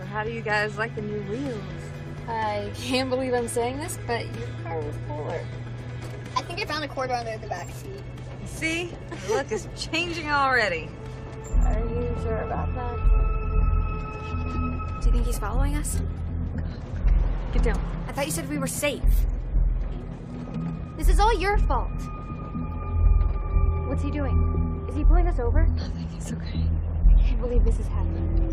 How do you guys like the new wheels? I can't believe I'm saying this, but your car was cooler. I think I found a quarter under the back seat. See? The look is changing already. Are you sure about that? Do you think he's following us? Get down. I thought you said we were safe. This is all your fault. What's he doing? Is he pulling us over? Nothing, it's okay. I can't believe this is happening.